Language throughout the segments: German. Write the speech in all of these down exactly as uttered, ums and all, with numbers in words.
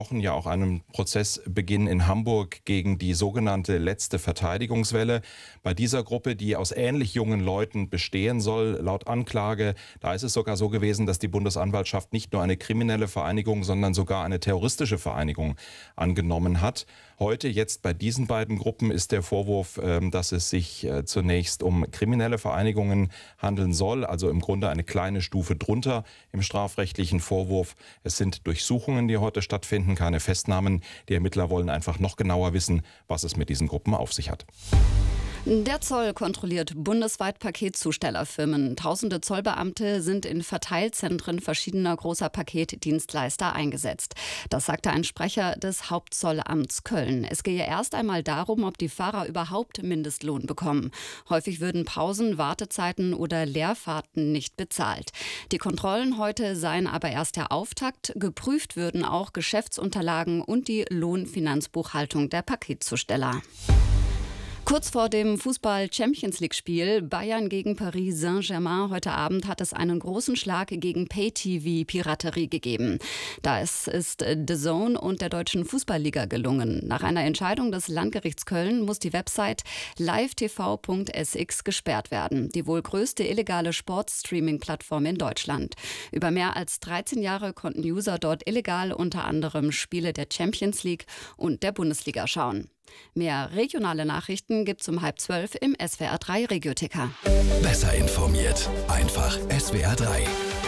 Ja auch einem Prozessbeginn in Hamburg gegen die sogenannte letzte Verteidigungswelle. Bei dieser Gruppe, die aus ähnlich jungen Leuten bestehen soll, laut Anklage, da ist es sogar so gewesen, dass die Bundesanwaltschaft nicht nur eine kriminelle Vereinigung, sondern sogar eine terroristische Vereinigung angenommen hat. Heute, jetzt bei diesen beiden Gruppen, ist der Vorwurf, dass es sich zunächst um kriminelle Vereinigungen handeln soll, also im Grunde eine kleine Stufe drunter im strafrechtlichen Vorwurf. Es sind Durchsuchungen, die heute stattfinden, keine Festnahmen. Die Ermittler wollen einfach noch genauer wissen, was es mit diesen Gruppen auf sich hat. Der Zoll kontrolliert bundesweit Paketzustellerfirmen. Tausende Zollbeamte sind in Verteilzentren verschiedener großer Paketdienstleister eingesetzt. Das sagte ein Sprecher des Hauptzollamts Köln. Es gehe erst einmal darum, ob die Fahrer überhaupt Mindestlohn bekommen. Häufig würden Pausen, Wartezeiten oder Leerfahrten nicht bezahlt. Die Kontrollen heute seien aber erst der Auftakt. Geprüft würden auch Geschäftsunterlagen und die Lohnfinanzbuchhaltung der Paketzusteller. Kurz vor dem Fußball-Champions-League-Spiel Bayern gegen Paris Saint-Germain heute Abend hat es einen großen Schlag gegen Pay-T V-Piraterie gegeben. Da ist The Zone und der Deutschen Fußballliga gelungen. Nach einer Entscheidung des Landgerichts Köln muss die Website live t v punkt s x gesperrt werden. Die wohl größte illegale Sportstreaming-Plattform in Deutschland. Über mehr als dreizehn Jahre konnten User dort illegal unter anderem Spiele der Champions League und der Bundesliga schauen. Mehr regionale Nachrichten gibt's um halb zwölf im S W R drei Regioticker. Besser informiert, einfach S W R drei.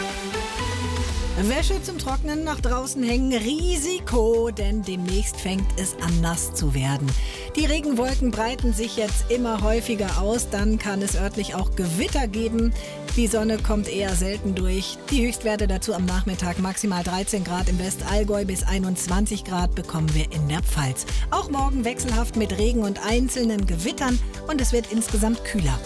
Wäsche zum Trocknen nach draußen hängen, Risiko, denn demnächst fängt es an nass zu werden. Die Regenwolken breiten sich jetzt immer häufiger aus, dann kann es örtlich auch Gewitter geben. Die Sonne kommt eher selten durch. Die Höchstwerte dazu am Nachmittag maximal dreizehn Grad im Westallgäu bis einundzwanzig Grad bekommen wir in der Pfalz. Auch morgen wechselhaft mit Regen und einzelnen Gewittern und es wird insgesamt kühler.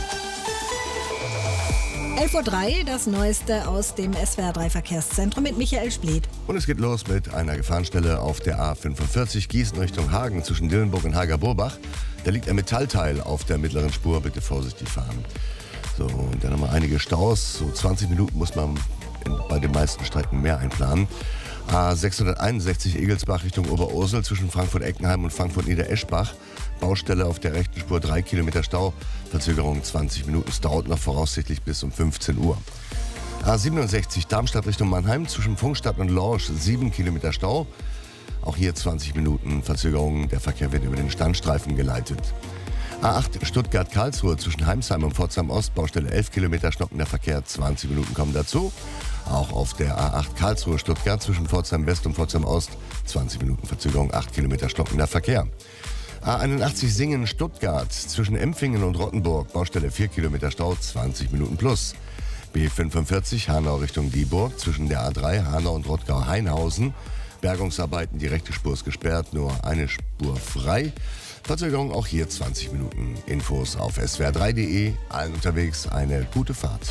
elf Uhr drei, das Neueste aus dem S W R drei Verkehrszentrum mit Michael Spliet. Und es geht los mit einer Gefahrenstelle auf der A fünfundvierzig Gießen Richtung Hagen zwischen Dillenburg und Hager-Burbach. Da liegt ein Metallteil auf der mittleren Spur, bitte vorsichtig fahren. So, und dann haben wir einige Staus, so zwanzig Minuten muss man in, bei den meisten Strecken mehr einplanen. A sechshunderteinundsechzig Egelsbach Richtung Oberursel zwischen Frankfurt-Eckenheim und Frankfurt-Niedereschbach. Baustelle auf der rechten Spur, drei Kilometer Stau, Verzögerung zwanzig Minuten. Es dauert noch voraussichtlich bis um fünfzehn Uhr. A siebenundsechzig Darmstadt Richtung Mannheim zwischen Funkstadt und Lorsch, sieben Kilometer Stau. Auch hier zwanzig Minuten Verzögerung. Der Verkehr wird über den Standstreifen geleitet. A acht Stuttgart-Karlsruhe zwischen Heimsheim und Pforzheim-Ost, Baustelle elf Kilometer, stockender Verkehr, zwanzig Minuten kommen dazu. Auch auf der A acht Karlsruhe-Stuttgart zwischen Pforzheim-West und Pforzheim-Ost, zwanzig Minuten Verzögerung, acht Kilometer stockender Verkehr. A einundachtzig Singen-Stuttgart zwischen Empfingen und Rottenburg, Baustelle vier Kilometer Stau, zwanzig Minuten plus. B fünfundvierzig Hanau Richtung Dieburg zwischen der A drei Hanau und Rottgau-Hainhausen. Bergungsarbeiten, die rechte Spur ist gesperrt, nur eine Spur frei. Verzögerung auch hier zwanzig Minuten. Infos auf s w r drei punkt d e. Allen unterwegs eine gute Fahrt.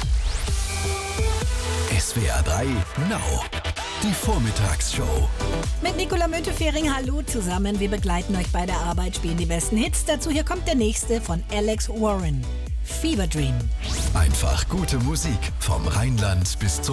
S W R drei Now. Die Vormittagsshow. Mit Nicola Müntefering, hallo zusammen. Wir begleiten euch bei der Arbeit, spielen die besten Hits. Dazu hier kommt der nächste von Alex Warren. Fever Dream. Einfach gute Musik vom Rheinland bis zum